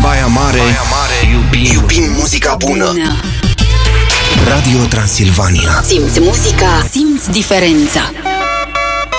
Baia Mare, iubim muzica bună. Radio Transilvania. Simți muzica, simți diferența.